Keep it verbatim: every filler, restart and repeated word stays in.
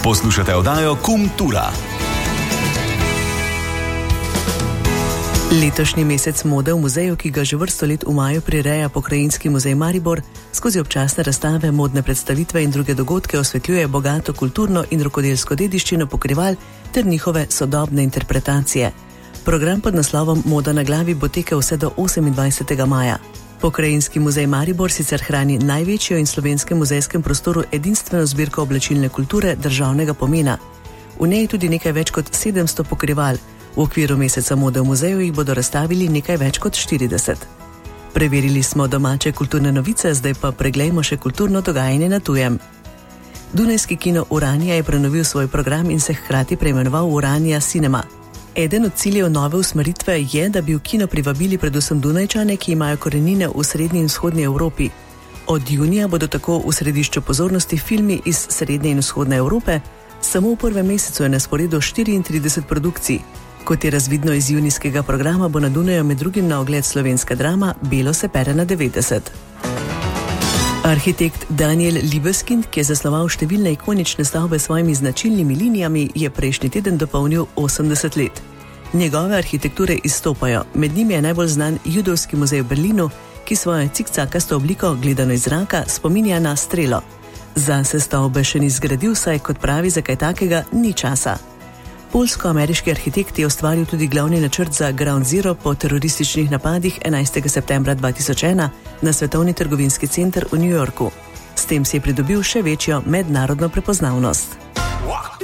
Poslušate oddajo Kultura. Letošnji mesec mode v muzeju, ki ga že vrsto let v maju prireja Pokrajinski muzej Maribor, skozi občasne razstave, modne predstavitve in druge dogodke osvetljuje bogato kulturno in rokodelsko dediščino pokrival ter njihove sodobne interpretacije. Program pod naslovom Moda na glavi bo tekel vse do osemindvajsetega maja. Pokrajinski muzej Maribor sicer hrani največjo in slovenskem muzejskem prostoru edinstveno zbirko oblačilne kulture državnega pomena. V njej tudi nekaj več kot sedemsto pokrival. V okviru meseca mode v muzeju jih bodo razstavili nekaj več kot štirideset. Preverili smo domače kulturne novice, zdaj pa preglejmo še kulturno dogajanje na tujem. Dunajski kino Urania je prenovil svoj program in se hkrati preimenoval Urania Cinema. Eden od ciljev nove usmeritve je, da bi v kino privabili predvsem Dunajčane, ki imajo korenine v srednji in vzhodnji Evropi. Od junija bodo tako v središču pozornosti filmi iz srednje in vzhodne Evrope, samo v prvem mesecu je na sporedu štiriintrideset produkcij. Kot je razvidno iz junijskega programa, bo na Dunaju med drugim na ogled slovenska drama Belo se pere na devetdeset. Arhitekt Daniel Libeskind, ki je zasnoval številne ikonične stavbe s svojimi značilnimi linijami, je prejšnji teden dopolnil osemdeset let. Njegove arhitekture izstopajo, med njimi je najbolj znan Judovski muzej v Berlinu, ki svojo cikcakasto obliko, gledano iz zraka, spominja na strelo. Zase stavbe še ni zgradil, saj kot pravi, za kaj takega ni časa. Poljsko-ameriški arhitekt je ustvaril tudi glavni načrt za Ground Zero po terorističnih napadih enajstega septembra dva tisoč ena na Svetovni trgovinski center v New Yorku. S tem si je pridobil še večjo mednarodno prepoznavnost.